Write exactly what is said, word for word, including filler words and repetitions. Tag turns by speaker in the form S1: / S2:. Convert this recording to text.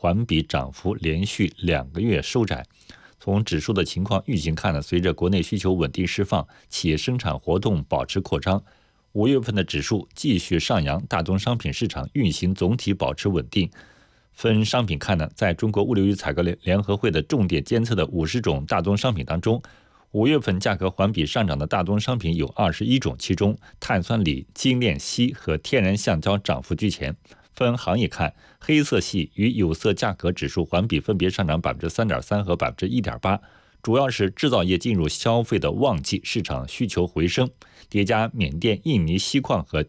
S1: 环比涨幅连续两个月收窄。从指数的情况预警看呢，随着国内需求稳定释放，企业生产活动保持扩张，五月份的指数继续上扬，大宗商品市场运行总体保持稳定。分商品看呢，在中国物流与采购联合会的重点监测的五十种大宗商品当中，五月份价格环比上涨的大宗商品有二十一种，其中碳酸锂、精炼锡和天然橡胶涨幅居前。分行业看，黑色系与有色价格指数环比分别上涨 百分之三点三 和 百分之一点八， 主要是制造业进入消费的旺季，市场需求回升，叠加缅甸、印尼锡矿和